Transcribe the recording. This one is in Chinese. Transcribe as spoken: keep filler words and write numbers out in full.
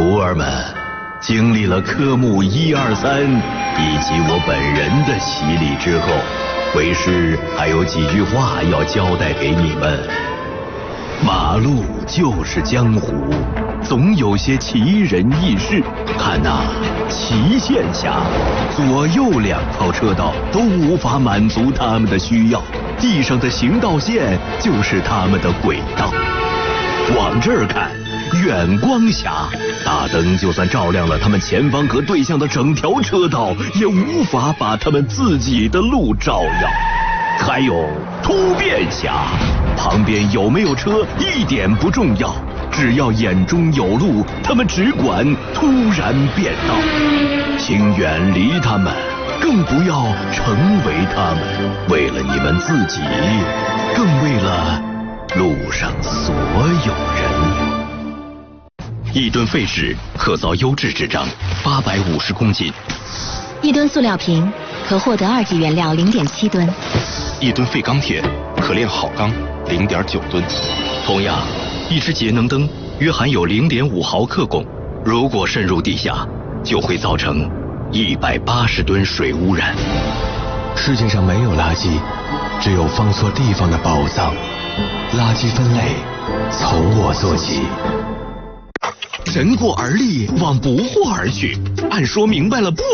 徒儿们，经历了科目一二三以及我本人的洗礼之后，为师还有几句话要交代给你们。马路就是江湖，总有些奇人异事。看呐、啊，祁县峡左右两套车道都无法满足他们的需要，地上的行道线就是他们的轨道。往这儿看，远光峡，大灯就算照亮了他们前方和对向的整条车道，也无法把他们自己的路照耀。还有突变峡，旁边有没有车一点不重要，只要眼中有路，他们只管突然变道。请远离他们，更不要成为他们。为了你们自己，更为了路上所有人。一吨废纸可造优质纸张八百五十公斤， 一吨塑料瓶可获得二级原料零点七吨， 一吨废钢铁可炼好钢零点九吨。 同样，一只节能灯约含有零点五毫克汞，如果渗入地下，就会造成一百八十吨水污染。 世界上没有垃圾，只有放错地方的宝藏。垃圾分类从我做起。 人过而立，往不惑而去。按说明白了不